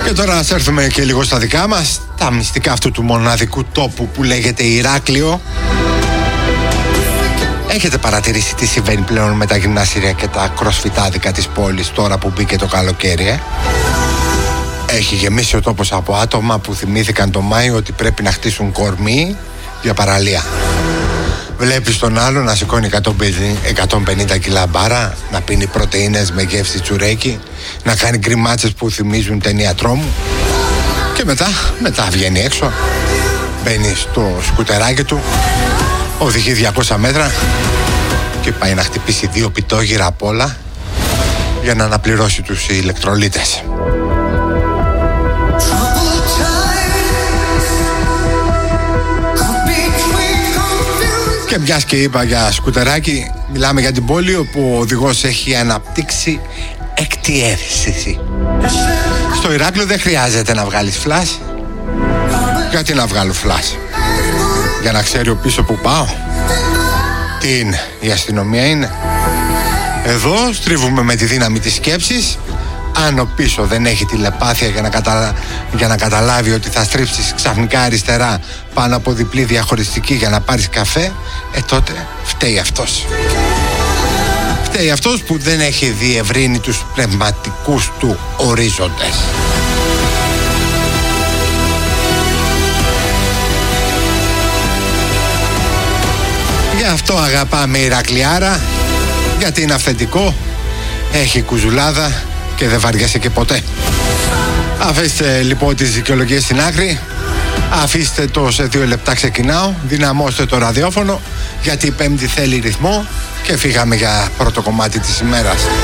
Και τώρα ας έρθουμε και λίγο στα δικά μας, τα μυστικά αυτού του μοναδικού τόπου που λέγεται Ηράκλειο. Έχετε παρατηρήσει τι συμβαίνει πλέον με τα γυμναστήρια και τα κροσφιτάδικα της πόλης τώρα που μπήκε το καλοκαίρι, Έχει γεμίσει ο τόπος από άτομα που θυμήθηκαν το Μάιο ότι πρέπει να χτίσουν κορμί για παραλία. Βλέπεις τον άλλο να σηκώνει 150 κιλά μπάρα, να πίνει πρωτεΐνες με γεύση τσουρέκι, να κάνει γκριμάτσες που θυμίζουν ταινία τρόμου. Και μετά βγαίνει έξω, μπαίνει στο σκουτεράκι του, οδηγεί 200 μέτρα και πάει να χτυπήσει 2 πιτόγυρα απ' όλα για να αναπληρώσει τους ηλεκτρολίτες. Και μιας και είπα για σκουτεράκι, μιλάμε για την πόλη όπου ο οδηγός έχει αναπτύξει έκτη αίσθηση. Στο Ηράκλειο δεν χρειάζεται να βγάλεις φλας. Γιατί να βγάλω φλας? Για να ξέρει ο πίσω που πάω? Τι είναι, η αστυνομία είναι? Εδώ στρίβουμε με τη δύναμη της σκέψης. Αν ο πίσω δεν έχει τηλεπάθεια για να καταλάβει ότι θα στρίψεις ξαφνικά αριστερά πάνω από διπλή διαχωριστική για να πάρεις καφέ, τότε φταίει αυτός. Φταίει αυτός που δεν έχει διευρύνει τους πνευματικούς του ορίζοντες. Γι' αυτό αγαπάμε Ηρακλιάρα, γιατί είναι αυθεντικό, έχει κουζουλάδα και δεν βαριέσαι και ποτέ. Αφήστε λοιπόν τις δικαιολογίες στην άκρη. Αφήστε το σε 2 λεπτά ξεκινάω. Δυναμώστε το ραδιόφωνο, γιατί η Πέμπτη θέλει ρυθμό. Και φύγαμε για πρώτο κομμάτι της ημέρας.